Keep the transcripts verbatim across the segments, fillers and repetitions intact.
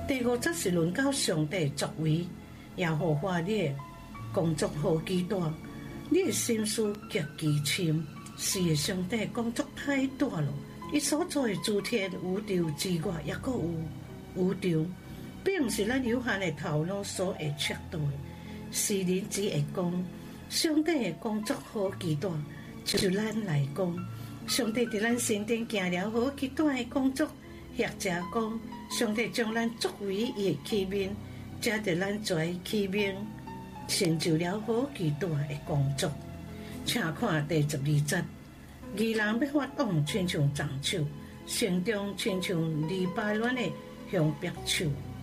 第五则是论到上帝作为，耶和华你的工作何其大，你的心思极其深。是的，上帝工作太大了，伊所做的诸天宇宙之外，也阁有宇宙，并是咱有限的头脑所会测度的。世人只会讲，上帝的工作何其大，就咱来讲，上帝伫咱身边行了何其大的工作。学者讲，上帝将咱作为伊的器皿，加伫咱做器皿，成就了何其大的工作。请看第十二节，义人要发往，亲像樟树，城中亲像黎巴嫩的香柏树。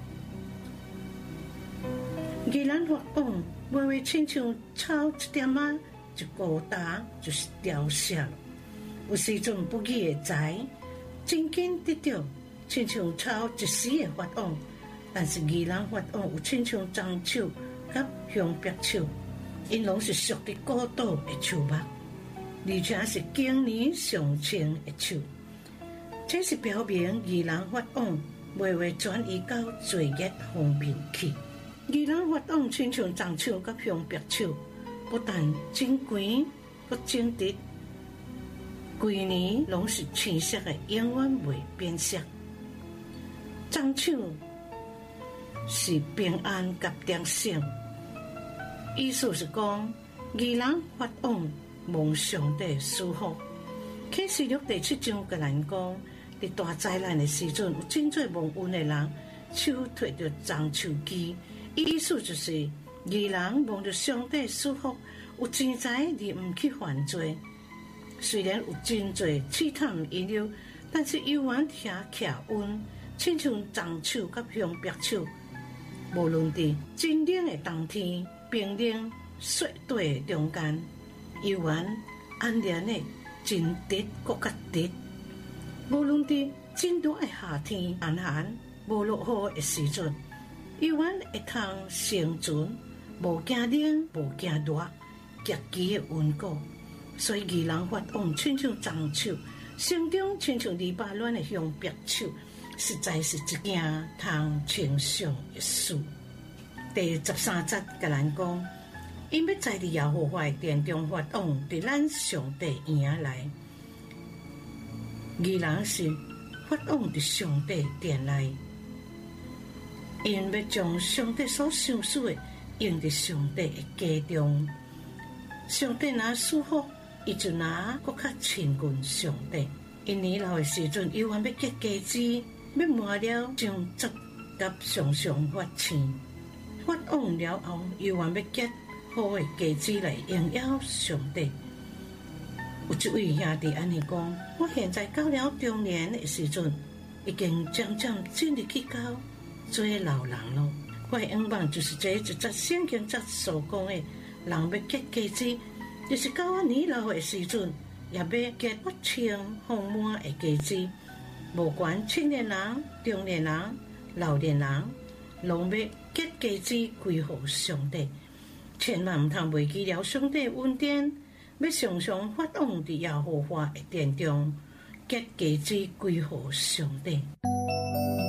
义人发往，微微亲像草一点仔就高大，就是凋谢了。有时阵不义的财，真紧得到，亲像草一时的发往，但是义人发往有亲像樟树甲香柏树。因拢是属于高度的树木，而且是经年上青的树。这是表明义人发往袂会转移到罪恶方面去。义人发往亲像樟树甲香柏树，不但真贵，阁整直，规年拢是青色的，永远袂变色。樟树是平安甲定性。意思是讲，义人发往望上帝赐福。启示录第七章甲咱讲，伫大灾难的时阵，有真侪蒙恩的人手摕着樟树枝，意思就是义人望着上帝赐福，有钱财而毋去犯罪。虽然有真侪试探引诱，但是犹原遐徛稳，亲像樟树甲香柏树。无论伫真冷的冬天，冰冷雪地中间，犹原安然的真直搁较直。无论伫真热的夏天，寒寒无落雨的时阵，犹原会通生存，无惊冷，无惊热，极其的稳固。所以义人发往亲像樟树，城中亲像黎巴嫩的香柏树，实在是一件通称颂的事。第十三节甲咱讲，因要在伫耶和华的殿中发往，伫咱上帝营内。义人是发往伫上帝殿内，因要将上帝所赏赐的用伫上帝的家中。上帝若赐福，伊就若搁较亲近上帝。因年老的时阵，犹原要结果子，要满了将汁甲常常发青。发往了后，犹原要结好的果子来荣耀上帝。有一位兄弟安尼讲：我现在到了中年的时阵，已经渐渐进入去到做老人咯。我的愿望就是这一节圣经节所讲的，人要结果子，就是到我年老的时阵，也要结发青丰满的果子。无管青年人、中年人、老年人，拢要结果子归乎上帝。千万毋通忘记了上帝恩典，要常常发往伫耶和华的殿中，结果子归乎上帝。